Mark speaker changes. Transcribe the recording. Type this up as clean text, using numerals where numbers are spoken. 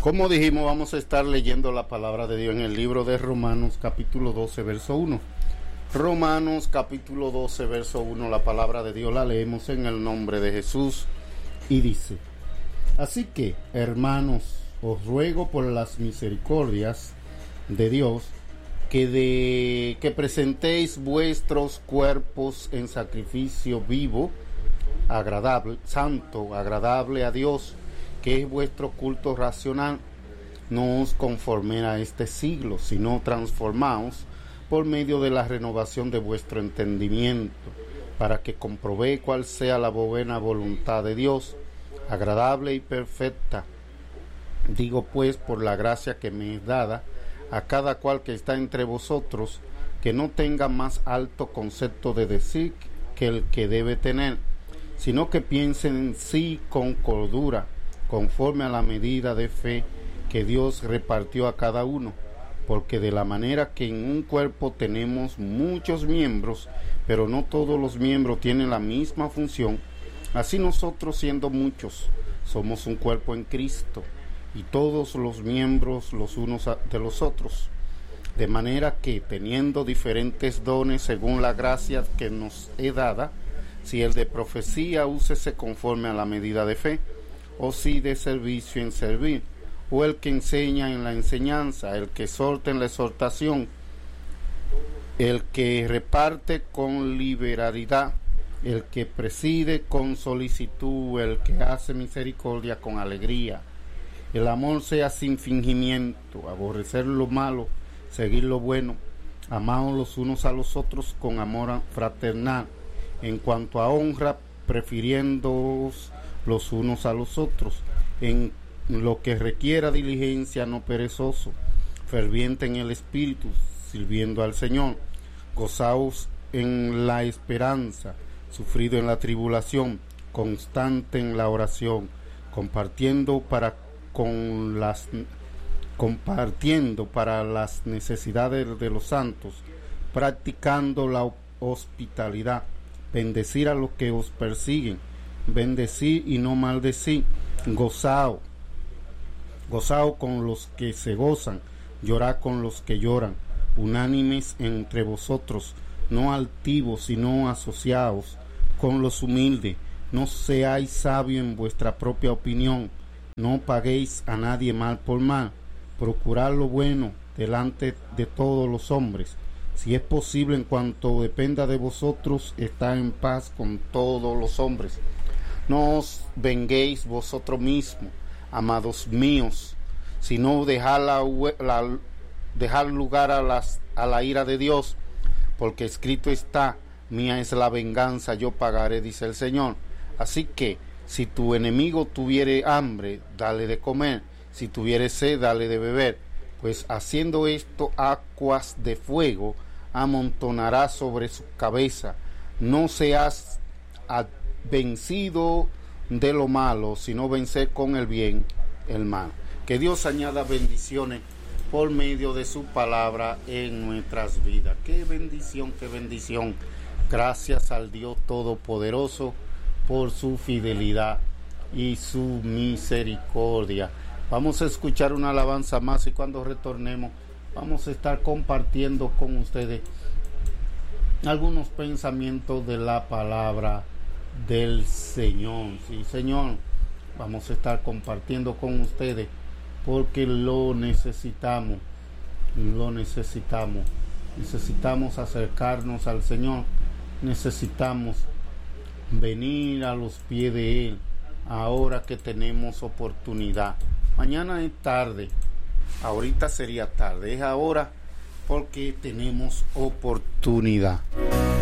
Speaker 1: Como dijimos, vamos a estar leyendo la palabra de Dios en el libro de Romanos capítulo 12, verso 1. Romanos capítulo 12, verso 1, la palabra de Dios la leemos en el nombre de Jesús y dice: Así que, hermanos, os ruego por las misericordias de Dios que presentéis vuestros cuerpos en sacrificio vivo, agradable, santo, agradable a Dios, que es vuestro culto racional. No os conforméis a este siglo, sino transformaos por medio de la renovación de vuestro entendimiento, para que comprobéis cuál sea la buena voluntad de Dios, agradable y perfecta. Digo pues, por la gracia que me es dada, a cada cual que está entre vosotros, que no tenga más alto concepto de decir que el que debe tener, sino que piense en sí con cordura, conforme a la medida de fe que Dios repartió a cada uno, porque de la manera que en un cuerpo tenemos muchos miembros, pero no todos los miembros tienen la misma función, así nosotros, siendo muchos, somos un cuerpo en Cristo, y todos los miembros los unos de los otros, de manera que, teniendo diferentes dones según la gracia que nos es dada, si el de profecía, úsese conforme a la medida de fe, o si de servicio en servir, o el que enseña en la enseñanza, el que exhorta en la exhortación, el que reparte con liberalidad, el que preside con solicitud, el que hace misericordia con alegría. El amor sea sin fingimiento, aborrecer lo malo, seguir lo bueno, amaos los unos a los otros con amor fraternal, en cuanto a honra, prefiriéndoos los unos a los otros, en lo que requiera diligencia, no perezoso, ferviente en el espíritu, sirviendo al Señor, gozaos en la esperanza, sufrido en la tribulación, constante en la oración, compartiendo para las necesidades de los santos, practicando la hospitalidad, bendecir a los que os persiguen, bendecir y no maldecir, gozaos con los que se gozan, llorad con los que lloran, unánimes entre vosotros, no altivos, sino asociados con los humildes, no seáis sabios en vuestra propia opinión, no paguéis a nadie mal por mal, procurad lo bueno delante de todos los hombres. Si es posible, en cuanto dependa de vosotros, estad en paz con todos los hombres. No os venguéis vosotros mismos, amados míos, sino dejad lugar a la ira de Dios, porque escrito está: mía es la venganza, yo pagaré, dice el Señor. Así que, si tu enemigo tuviere hambre, dale de comer; si tuviere sed, dale de beber, pues haciendo esto, aguas de fuego amontonará sobre su cabeza. No seas vencido de lo malo, sino vencer con el bien el mal. Que Dios añada bendiciones por medio de su palabra en nuestras vidas. Qué bendición, qué bendición. Gracias al Dios Todopoderoso por su fidelidad y su misericordia. Vamos a escuchar una alabanza más y cuando retornemos vamos a estar compartiendo con ustedes algunos pensamientos de la palabra del Señor. Sí, Señor, vamos a estar compartiendo con ustedes porque lo necesitamos. Necesitamos acercarnos al Señor. Necesitamos venir a los pies de Él ahora que tenemos oportunidad. Mañana es tarde, ahorita sería tarde, es ahora porque tenemos oportunidad.